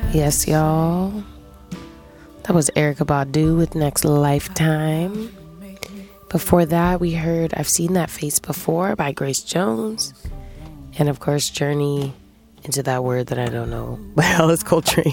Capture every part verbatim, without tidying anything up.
Yes, y'all. That was Erykah Badu with Next Lifetime. Before that, we heard I've Seen That Face Before by Grace Jones. And of course, Journey into that word that I don't know by Alice Coltrane.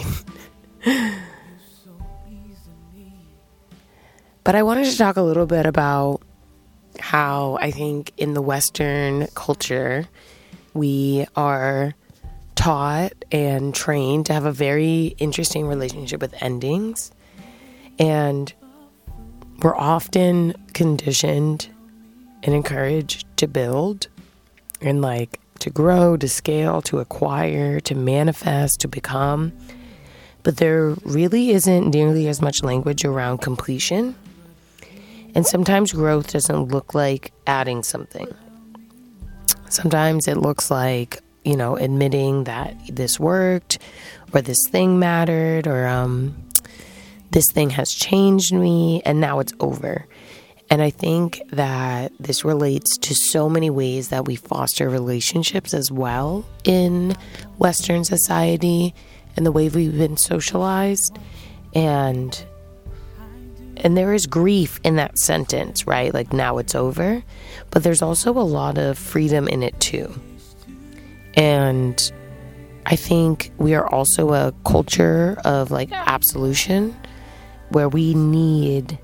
But I wanted to talk a little bit about how I think in the Western culture, we are taught and trained to have a very interesting relationship with endings. And we're often conditioned and encouraged to build and like to grow, to scale, to acquire, to manifest, to become. But there really isn't nearly as much language around completion. And sometimes growth doesn't look like adding something. Sometimes it looks like, you know, admitting that this worked or this thing mattered or um, this thing has changed me and now it's over. And I think that this relates to so many ways that we foster relationships as well in Western society and the way we've been socialized. And And there is grief in that sentence, right? Like, now it's over. But there's also a lot of freedom in it, too. And I think we are also a culture of, like, absolution where we need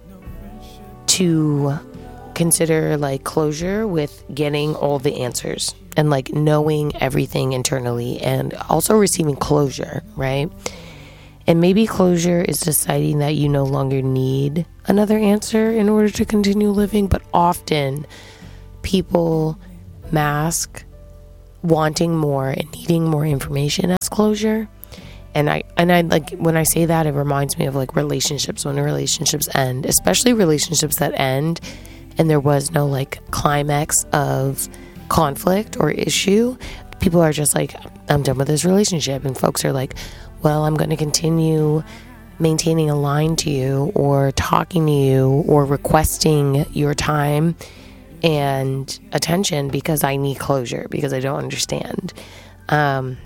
to consider, like, closure with getting all the answers and, like, knowing everything internally and also receiving closure, right? And maybe closure is deciding that you no longer need another answer in order to continue living. But often people mask wanting more and needing more information as closure. And I, and I like when I say that, it reminds me of like relationships, when relationships end, especially relationships that end and there was no like climax of conflict or issue. People are just like, I'm done with this relationship. And folks are like, well, I'm going to continue maintaining a line to you or talking to you or requesting your time and attention because I need closure, because I don't understand. Um,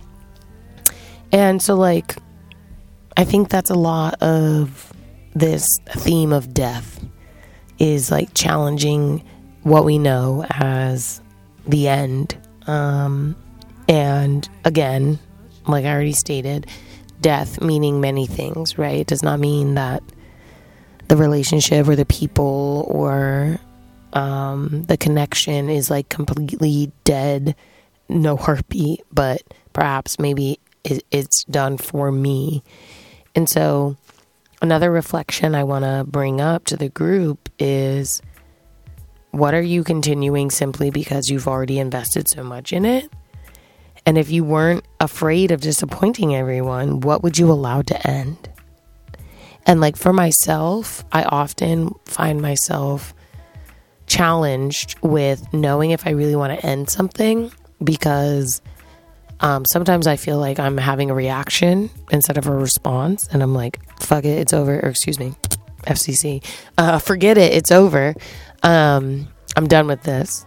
and so, like, I think that's a lot of this theme of death is, like, challenging what we know as the end. Um, and, again, like I already stated, death meaning many things, right? It does not mean that the relationship or the people or um, the connection is like completely dead, no heartbeat, but perhaps maybe it, it's done for me. And so another reflection I want to bring up to the group is, what are you continuing simply because you've already invested so much in it? And if you weren't afraid of disappointing everyone, what would you allow to end? And like for myself, I often find myself challenged with knowing if I really want to end something, because um, sometimes I feel like I'm having a reaction instead of a response. And I'm like, fuck it, it's over. Or excuse me, F C C. Uh, forget it, it's over. Um, I'm done with this.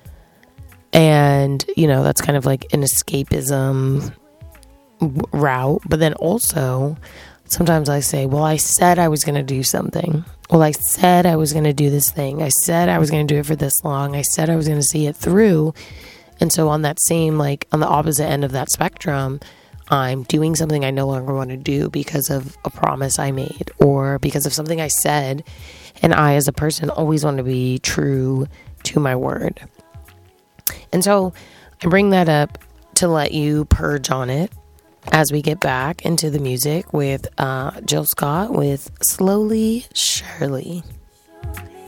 And, you know, that's kind of like an escapism route. But then also, sometimes I say, well, I said I was going to do something. Well, I said I was going to do this thing. I said I was going to do it for this long. I said I was going to see it through. And so on that same, like, on the opposite end of that spectrum, I'm doing something I no longer want to do because of a promise I made or because of something I said. And I, as a person, always want to be true to my word. And so I bring that up to let you purge on it as we get back into the music with uh, Jill Scott with Slowly Surely.